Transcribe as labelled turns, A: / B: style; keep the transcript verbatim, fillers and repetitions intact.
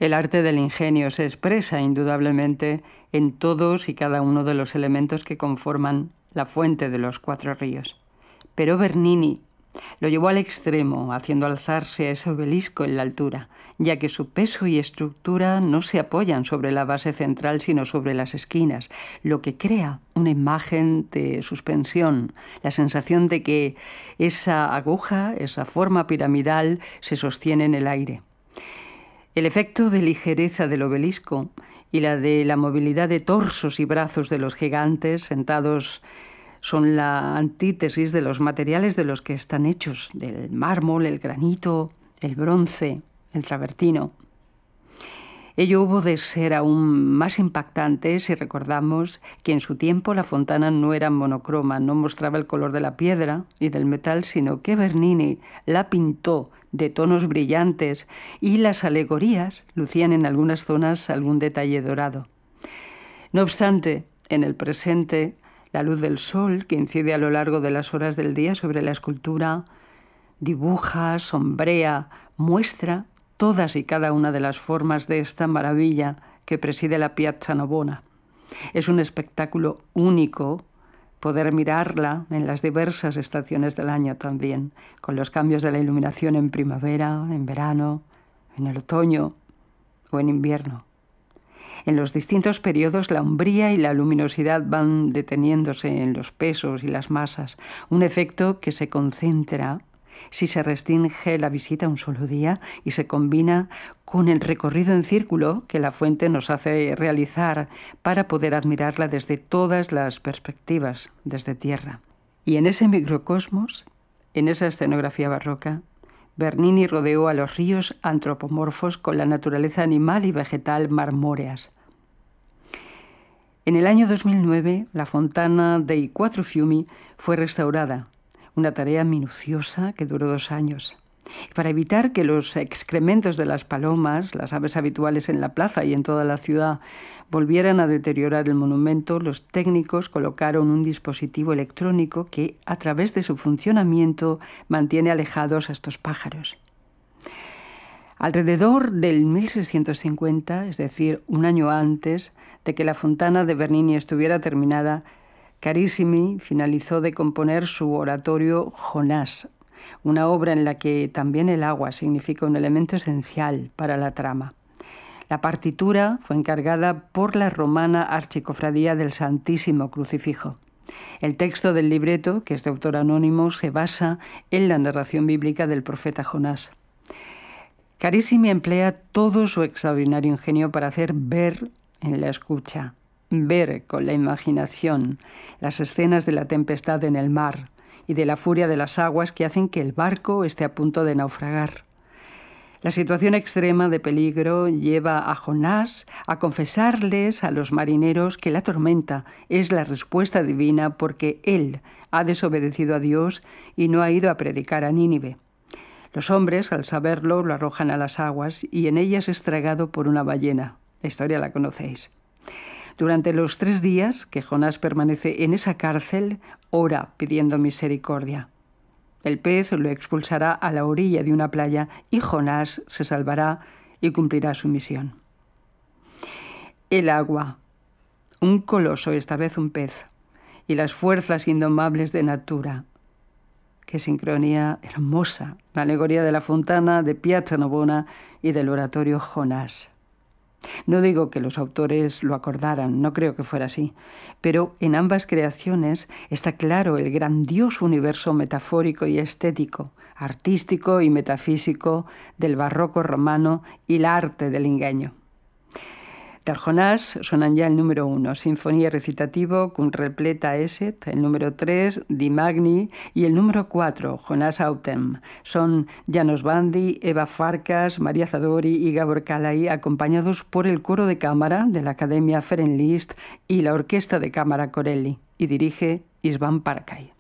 A: El arte del ingenio se expresa indudablemente en todos y cada uno de los elementos que conforman la fuente de los cuatro ríos. Pero Bernini lo llevó al extremo, haciendo alzarse a ese obelisco en la altura, ya que su peso y estructura no se apoyan sobre la base central, sino sobre las esquinas, lo que crea una imagen de suspensión, la sensación de que esa aguja, esa forma piramidal, se sostiene en el aire. El efecto de ligereza del obelisco y la de la movilidad de torsos y brazos de los gigantes sentados son la antítesis de los materiales de los que están hechos, del mármol, el granito, el bronce, el travertino. Ello hubo de ser aún más impactante si recordamos que en su tiempo la fontana no era monocroma, no mostraba el color de la piedra y del metal, sino que Bernini la pintó de tonos brillantes y las alegorías lucían en algunas zonas algún detalle dorado. No obstante, en el presente, la luz del sol, que incide a lo largo de las horas del día sobre la escultura, dibuja, sombrea, muestra todas y cada una de las formas de esta maravilla que preside la Piazza Navona. Es un espectáculo único poder mirarla en las diversas estaciones del año también, con los cambios de la iluminación en primavera, en verano, en el otoño o en invierno. En los distintos periodos la umbría y la luminosidad van deteniéndose en los pesos y las masas, un efecto que se concentra si se restringe la visita a un solo día y se combina con el recorrido en círculo que la fuente nos hace realizar para poder admirarla desde todas las perspectivas, desde tierra. Y en ese microcosmos, en esa escenografía barroca, Bernini rodeó a los ríos antropomorfos con la naturaleza animal y vegetal marmóreas. En el año dos mil nueve, la fontana dei Quattro Fiumi fue restaurada, una tarea minuciosa que duró dos años. Y para evitar que los excrementos de las palomas, las aves habituales en la plaza y en toda la ciudad, volvieran a deteriorar el monumento, los técnicos colocaron un dispositivo electrónico que, a través de su funcionamiento, mantiene alejados a estos pájaros. Alrededor del mil seiscientos cincuenta, es decir, un año antes de que la fontana de Bernini estuviera terminada, Carissimi finalizó de componer su oratorio Jonás, una obra en la que también el agua significa un elemento esencial para la trama. La partitura fue encargada por la romana Archicofradía del Santísimo Crucifijo. El texto del libreto, que es de autor anónimo, se basa en la narración bíblica del profeta Jonás. Carissimi emplea todo su extraordinario ingenio para hacer ver en la escucha, ver con la imaginación las escenas de la tempestad en el mar y de la furia de las aguas que hacen que el barco esté a punto de naufragar. La situación extrema de peligro lleva a Jonás a confesarles a los marineros que la tormenta es la respuesta divina porque él ha desobedecido a Dios y no ha ido a predicar a Nínive. Los hombres, al saberlo, lo arrojan a las aguas y en ellas es tragado por una ballena. La historia la conocéis. Durante los tres días que Jonás permanece en esa cárcel, ora pidiendo misericordia. El pez lo expulsará a la orilla de una playa y Jonás se salvará y cumplirá su misión. El agua, un coloso, esta vez un pez, y las fuerzas indomables de natura. Qué sincronía hermosa, la alegoría de la fontana, de Piazza Navona y del oratorio Jonás. No digo que los autores lo acordaran, no creo que fuera así, pero en ambas creaciones está claro el grandioso universo metafórico y estético, artístico y metafísico del barroco romano y el arte del ingenio. Del Jonás suenan ya el número uno, Sinfonía recitativo con repleta esset, el número tres, Di Magni, y el número cuatro, Jonás autem. Son Janos Bandi, Eva Farkas, María Zadori y Gabor Kalai, acompañados por el coro de cámara de la Academia Ferenc Liszt y la Orquesta de Cámara Corelli, y dirige István Párkai.